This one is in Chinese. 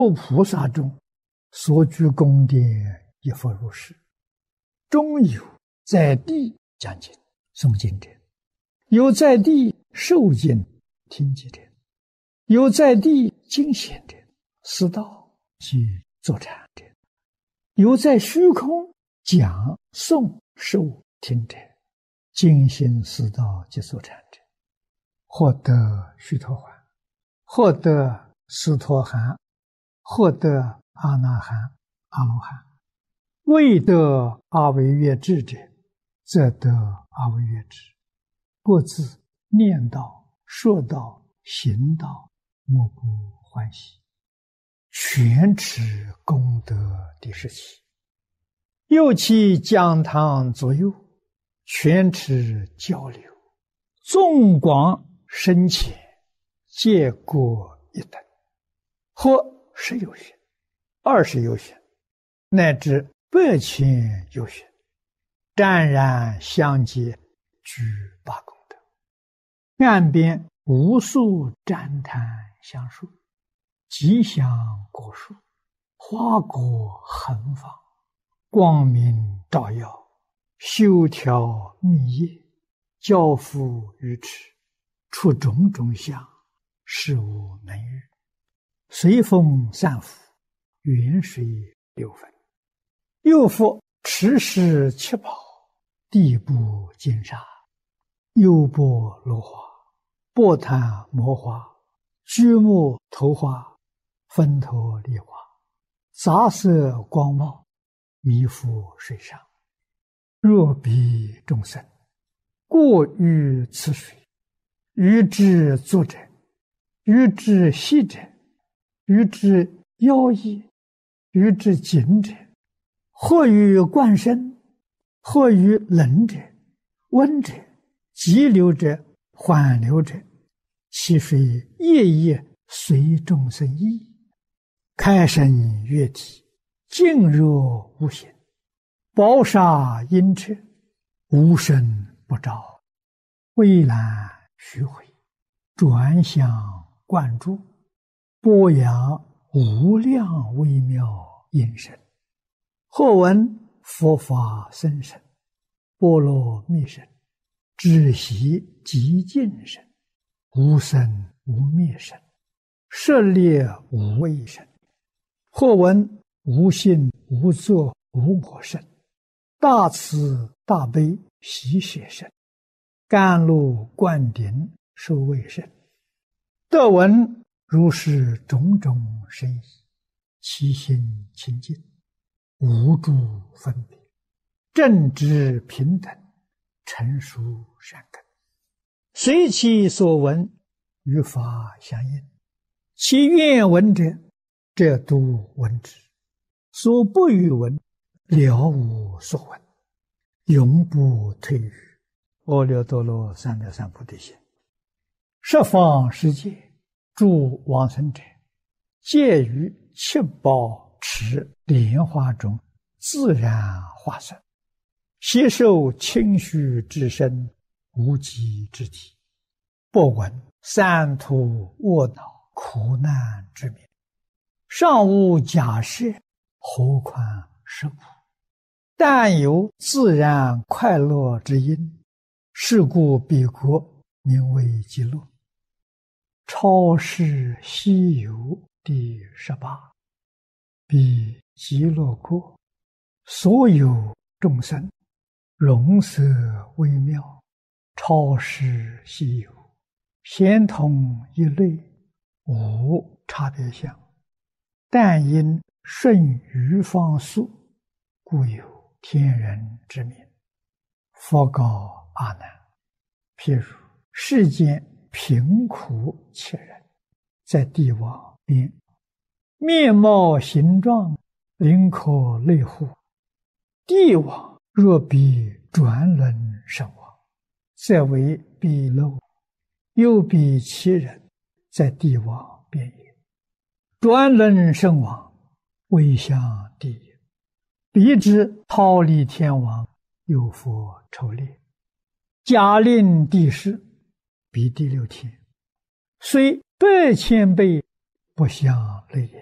菩萨中所居宫殿，亦复如是。中有在地讲经诵经者，有在地受经听经者，有在地经显者，思道及坐禅者，有在虚空讲诵受听者，精心思道及坐禅者，获得须陀洹，获得斯陀含，获得阿那含、阿罗汉。未得阿惟越致者，则得阿惟越致。各自念道、说道、行道，莫不欢喜。全持功德第17。又其讲堂左右，全持交流，纵广深浅，皆各一等，或10有寻、20有寻，乃至100千有寻，湛然相接，具8功德。岸边无数旃檀香树，吉祥果树，花果横放，光明照耀，修条密叶，交付于池，出种种相，事无能喻。随风散伏，远水流分。又复持世7宝，地部金沙，优波罗花，波檀摩花，居木头花，分头梨花，杂色光茂，弥覆水上。若彼众生过于此水，于之坐者，于之息者，于之腰衣，于之颈者，或于冠身，或于冷者、温者、急流者、缓流者，其水夜夜随众生意，开生悦体，静若无形，宝刹阴彻，无声不照，蔚蓝虚回，转向灌注，播扬无量微妙音声。或闻佛法僧声，波罗蜜声，止息极静声，无生无灭声，舍猎无畏声。或闻无性无作无我声，大慈大悲喜舍声，甘露灌顶受畏声。得闻如是种种声意，其心清净，无诸分别，正直平等，成熟善根，随其所闻，与法相应。其愿闻者，则度闻之；所不欲闻，了无所闻，永不退于阿耨多罗三藐三菩提心。十方世界诸往生者，皆于7宝池莲花中自然化身，悉受清虚之身，无极之体，不闻三途卧恼苦难之名，尚无假设，何况实无？但有自然快乐之因，是故彼国名为极乐。超世西游第18。彼极乐国，所有众生，容色微妙，超世稀有，咸同一类，无差别相。但因顺于方速，故有天人之名。佛告阿难：譬如世间贫苦切人，在帝王边，面貌形状，灵可类乎。帝王若比转轮身亡，则为鄙陋；又比其人，在帝王边也。转轮身亡，未向地也。彼之忉利天王，有佛抽列，假令帝释，彼第6天，虽100千倍不相类也。